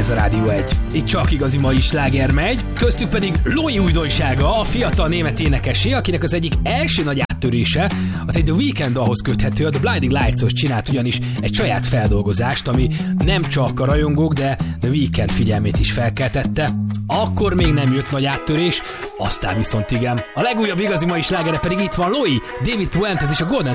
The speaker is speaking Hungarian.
Ez a Rádió 1. Itt csak igazi mai sláger megy, köztük pedig Loi újdonsága, a fiatal német énekesé, akinek az egyik első nagy áttörése az egy The Weeknd ahhoz köthető, a The Blinding Lights-hoz csinált ugyanis egy saját feldolgozást, ami nem csak a rajongók, de The Weeknd figyelmét is felkeltette. Akkor még nem jött nagy áttörés, aztán viszont igen. A legújabb igazi mai slágere pedig itt van, Loi, David Puentes és a Golden